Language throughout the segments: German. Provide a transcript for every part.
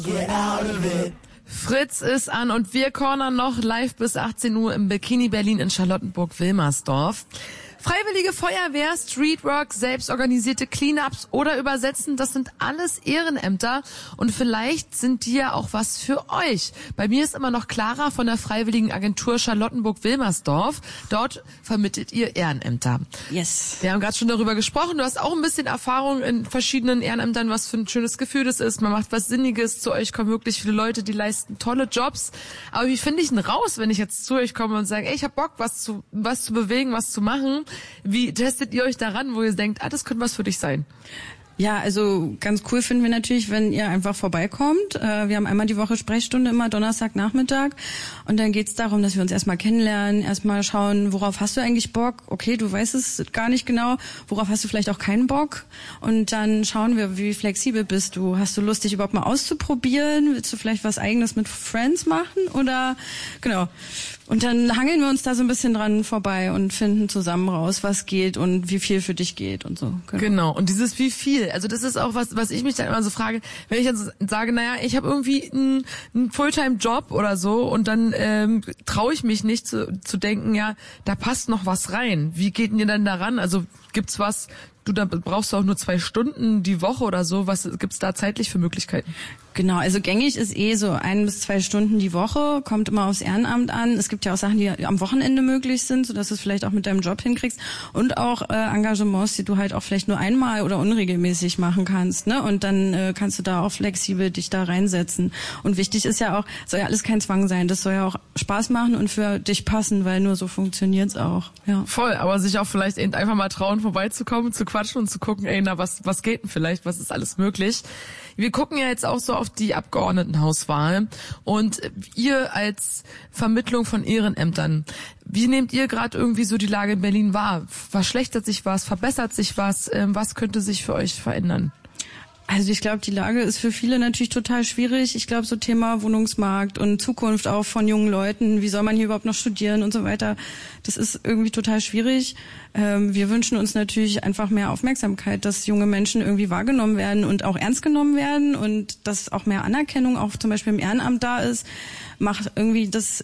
Get out of it. Fritz ist an und wir cornern noch live bis 18 Uhr im Bikini Berlin in Charlottenburg-Wilmersdorf. Freiwillige Feuerwehr, Streetwork, selbstorganisierte Cleanups oder Übersetzen, das sind alles Ehrenämter und vielleicht sind die ja auch was für euch. Bei mir ist immer noch Clara von der Freiwilligen Agentur Charlottenburg-Wilmersdorf. Dort vermittelt ihr Ehrenämter. Yes. Wir haben gerade schon darüber gesprochen. Du hast auch ein bisschen Erfahrung in verschiedenen Ehrenämtern, was für ein schönes Gefühl das ist. Man macht was Sinniges. Zu euch kommen wirklich viele Leute, die leisten tolle Jobs. Aber wie finde ich denn raus, wenn ich jetzt zu euch komme und sage, ey, ich hab Bock, was zu bewegen, was zu machen? Wie testet ihr euch daran, wo ihr denkt, das könnte was für dich sein? Ja, also ganz cool finden wir natürlich, wenn ihr einfach vorbeikommt. Wir haben einmal die Woche Sprechstunde, immer Donnerstagnachmittag. Und dann geht's darum, dass wir uns erstmal kennenlernen, erstmal schauen, worauf hast du eigentlich Bock? Okay, du weißt es gar nicht genau. Worauf hast du vielleicht auch keinen Bock? Und dann schauen wir, wie flexibel bist du? Hast du Lust, dich überhaupt mal auszuprobieren? Willst du vielleicht was Eigenes mit Friends machen? Oder, genau. Und dann hangeln wir uns da so ein bisschen dran vorbei und finden zusammen raus, was geht und wie viel für dich geht und so. Genau. Und dieses wie viel, also das ist auch was ich mich dann immer so frage, wenn ich jetzt sage, naja, ich habe irgendwie einen Fulltime-Job oder so und dann traue ich mich nicht zu denken, ja, da passt noch was rein. Wie geht denn ihr denn daran? Also gibt's was, da brauchst du auch nur 2 Stunden die Woche oder so, was gibt's da zeitlich für Möglichkeiten? Genau, also gängig ist so 1 bis 2 Stunden die Woche, kommt immer aufs Ehrenamt an. Es gibt ja auch Sachen, die am Wochenende möglich sind, sodass du es vielleicht auch mit deinem Job hinkriegst und auch Engagements, die du halt auch vielleicht nur einmal oder unregelmäßig machen kannst, ne? Und dann kannst du da auch flexibel dich da reinsetzen. Und wichtig ist ja auch, soll ja alles kein Zwang sein, das soll ja auch Spaß machen und für dich passen, weil nur so funktioniert's auch. Ja. Voll, aber sich auch vielleicht eben einfach mal trauen, vorbeizukommen, zu quatschen und zu gucken, ey, na, was geht denn vielleicht, was ist alles möglich? Wir gucken ja jetzt auch so auf die Abgeordnetenhauswahl und ihr als Vermittlung von Ehrenämtern, wie nehmt ihr gerade irgendwie so die Lage in Berlin wahr? Verschlechtert sich was, verbessert sich was könnte sich für euch verändern? Also ich glaube, die Lage ist für viele natürlich total schwierig. Ich glaube, so Thema Wohnungsmarkt und Zukunft auch von jungen Leuten, wie soll man hier überhaupt noch studieren und so weiter, das ist irgendwie total schwierig. Wir wünschen uns natürlich einfach mehr Aufmerksamkeit, dass junge Menschen irgendwie wahrgenommen werden und auch ernst genommen werden und dass auch mehr Anerkennung auch zum Beispiel im Ehrenamt da ist. Macht irgendwie das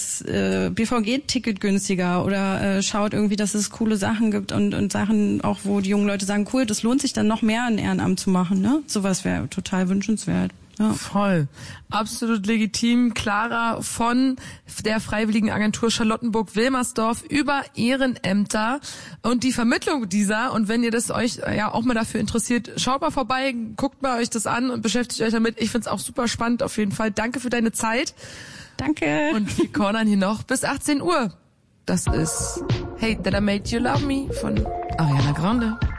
BVG-Ticket günstiger oder schaut irgendwie, dass es coole Sachen gibt und Sachen auch, wo die jungen Leute sagen, cool, das lohnt sich dann noch mehr, ein Ehrenamt zu machen. Ne? Sowas wäre total wünschenswert. Ja. Voll. Absolut legitim. Clara von der Freiwilligen Agentur Charlottenburg-Wilmersdorf über Ehrenämter und die Vermittlung dieser. Und wenn ihr das euch ja auch mal dafür interessiert, schaut mal vorbei, guckt mal euch das an und beschäftigt euch damit. Ich find's auch super spannend auf jeden Fall. Danke für deine Zeit. Danke. Und wir cornern hier noch bis 18 Uhr. Das ist Hate That I Made You Love Me von Ariana Grande.